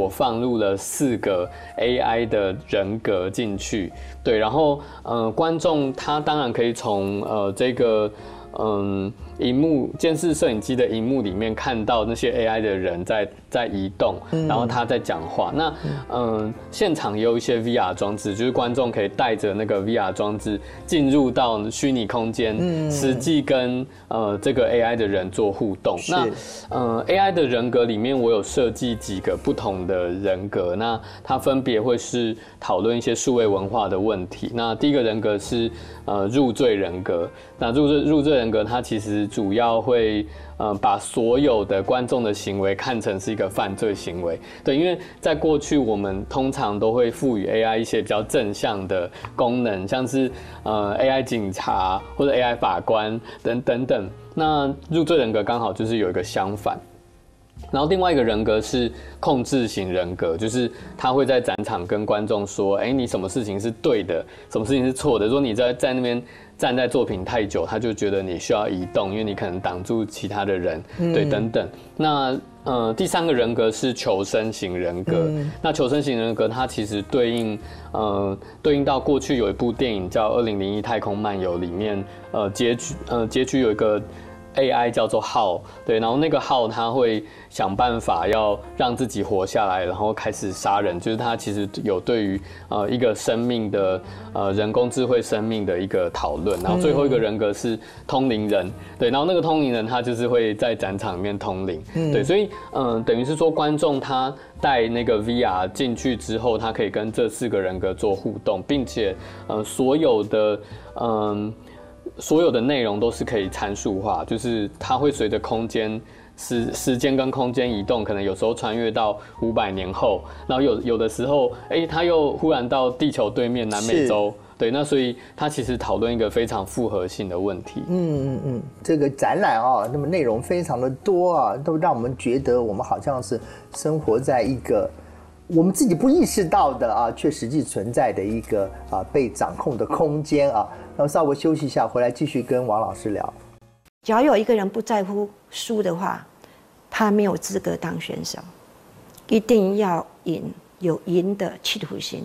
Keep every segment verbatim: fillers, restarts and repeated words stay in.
我放入了四个 A I 的人格进去，对，然后呃，观众他当然可以从呃这个嗯荧幕监视摄影机的荧幕里面看到那些 A I 的人在在移动，然后他在讲话。那嗯，现场也有一些 V R 装置，就是观众可以带着那个 V R 装置进入到虚拟空间，实际跟呃这个 A I 的人做互动。那呃 A I 的人格里面，我有设计几个不同的人格，那它分别会是讨论一些数位文化的问题。那第一个人格是呃入罪人格，那入罪入罪人格它其实主要会呃把所有的观众的行为看成是一个犯罪行为，对，因为在过去我们通常都会赋予 A I 一些比较正向的功能，像是呃 A I 警察或者 A I 法官等等等。那入罪人格刚好就是有一个相反。然后另外一个人格是控制型人格，就是他会在展场跟观众说，哎，你什么事情是对的，什么事情是错的。如果你在在那边站在作品太久，他就觉得你需要移动，因为你可能挡住其他的人，嗯、对，等等。那呃，第三个人格是求生型人格。嗯、那求生型人格，它其实对应呃对应到过去有一部电影叫《二零零一太空漫游》里面，呃结局呃结局有一个A I 叫做浩，对，然后那个浩他会想办法要让自己活下来，然后开始杀人，就是他其实有对于呃一个生命的呃人工智慧生命的一个讨论。然后最后一个人格是通灵人，对，然后那个通灵人他就是会在展场里面通灵，嗯、对，所以嗯、呃、等于是说观众他带那个 V R 进去之后，他可以跟这四个人格做互动，并且呃所有的嗯。呃所有的内容都是可以参数化，就是它会随着空间时时间跟空间移动，可能有时候穿越到五百年后，然后有有的时候，哎、欸，它又忽然到地球对面南美洲，对，那所以它其实讨论一个非常复合性的问题。 嗯嗯嗯，这个展览啊，那么内容非常的多啊，都让我们觉得我们好像是生活在一个我们自己不意识到的啊，却实际存在的一个啊被掌控的空间啊。然后稍微休息一下，回来继续跟王老师聊。 只要有一个人不在乎输的话，他没有资格当选手。一定要赢，有赢的企图心。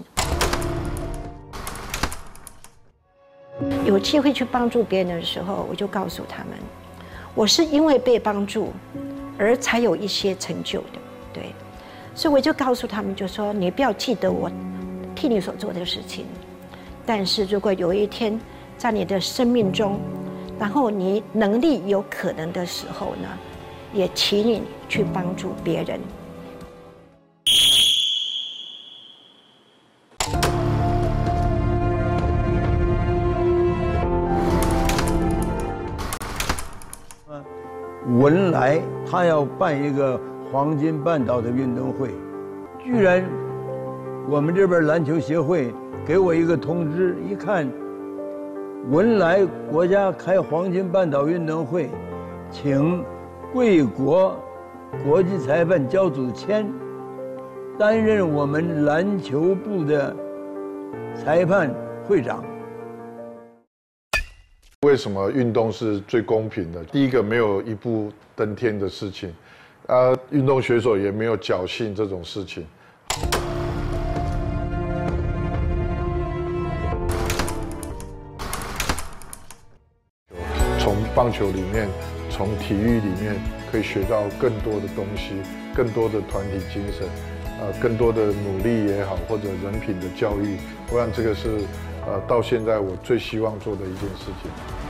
有机会去帮助别人的时候，我就告诉他们，我是因为被帮助，而才有一些成就的，对。所以我就告诉他们，就说你不要记得我替你所做的事情，但是如果有一天在你的生命中，然后你能力有可能的时候呢，也请你去帮助别人。 文莱他要办一个黄金半岛的运动会，居然我们这边篮球协会给我一个通知，一看文莱国家开黄金半岛运动会，请贵国国际裁判焦祖谦担任我们篮球部的裁判会长。 为什么运动是最公平的？第一个，没有一步登天的事情，啊，运动选手也没有侥幸这种事情。从棒球里面，从体育里面，可以学到更多的东西，更多的团体精神，呃，更多的努力也好，或者人品的教育。我想这个是，呃，到现在我最希望做的一件事情。